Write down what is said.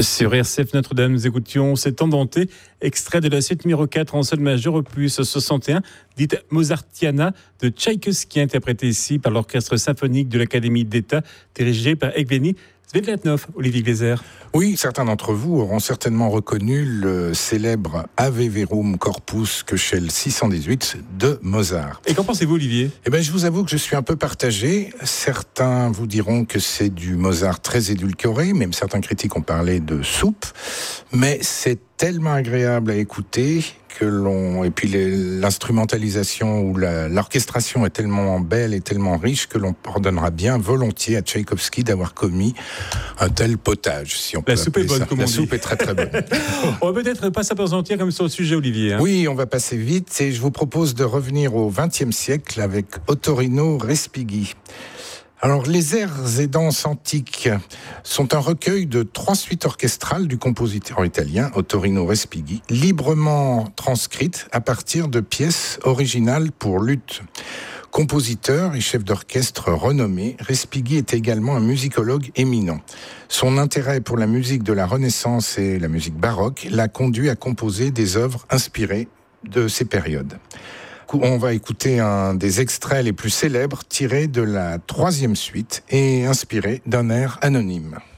Sur RCF Notre-Dame, nous écoutions cet Andante, extrait de la suite numéro 4 en sol majeur opus 61, dite Mozartiana de Tchaïkovski, interprétée ici par l'Orchestre symphonique de l'Académie d'État, dirigé par Evgeny Svetlatnov. Olivier Gleiser. Oui, certains d'entre vous auront certainement reconnu le célèbre Ave Verum Corpus Köchel 618 de Mozart. Et qu'en pensez-vous, Olivier ? Je vous avoue que je suis un peu partagé. Certains vous diront que c'est du Mozart très édulcoré, même certains critiques ont parlé de soupe, mais c'est tellement agréable à écouter et puis l'instrumentalisation ou l'orchestration est tellement belle et tellement riche que l'on pardonnera bien volontiers à Tchaïkovski d'avoir commis un tel potage, si on peut appeler ça. La soupe est bonne, comme on dit. La soupe est très très bonne. On va peut-être pas s'apesantir comme sur le sujet, Olivier. Oui, on va passer vite et je vous propose de revenir au XXe siècle avec Ottorino Respighi. Alors, les airs et danses antiques sont un recueil de 3 suites orchestrales du compositeur italien Ottorino Respighi, librement transcrites à partir de pièces originales pour luth. Compositeur et chef d'orchestre renommé, Respighi est également un musicologue éminent. Son intérêt pour la musique de la Renaissance et la musique baroque l'a conduit à composer des œuvres inspirées de ces périodes. On va écouter un des extraits les plus célèbres tirés de la 3e suite et inspiré d'un air anonyme.